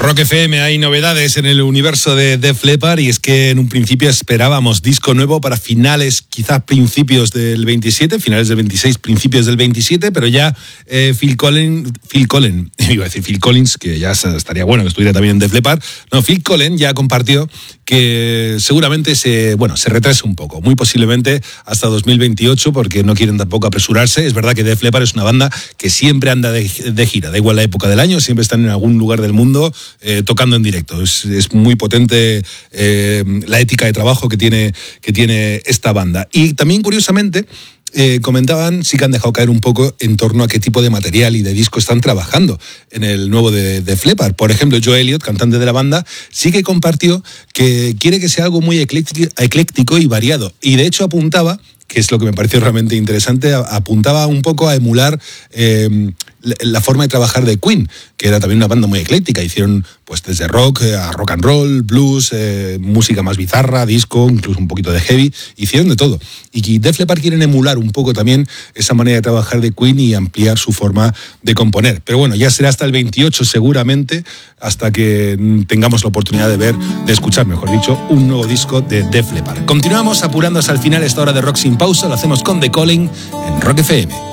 Rock FM, hay novedades en el universo de Def Leppard y es que en un principio esperábamos disco nuevo para finales, quizás principios del 27, finales del 26, principios del 27, pero ya Phil Collins, que ya estaría bueno que estuviera también en Def Leppard. No, Phil Collins ya compartió que seguramente se retrase un poco, muy posiblemente hasta 2028, porque no quieren tampoco apresurarse. Es verdad que Def Leppard es una banda que siempre anda de gira, da igual la época del año, siempre están en algún lugar del mundo tocando en directo. Es muy potente la ética de trabajo que tiene esta banda. Y también, curiosamente, comentaban, sí que han dejado caer un poco en torno a qué tipo de material y de disco están trabajando en el nuevo de Def Leppard. Por ejemplo, Joe Elliott, cantante de la banda, sí que compartió que quiere que sea algo muy ecléctico y variado. Y de hecho apuntaba, que es lo que me pareció realmente interesante, apuntaba un poco a emular la forma de trabajar de Queen, que era también una banda muy ecléctica. Hicieron pues desde rock a rock and roll, blues, música más bizarra, disco, incluso un poquito de heavy, hicieron de todo. Y Def Leppard quieren emular un poco también esa manera de trabajar de Queen y ampliar su forma de componer. Pero bueno, ya será hasta el 28 seguramente, hasta que tengamos la oportunidad de escuchar, mejor dicho, un nuevo disco de Def Leppard. Continuamos apurándonos al final esta hora de Rock Sin Pausa, lo hacemos con The Calling en Rock FM.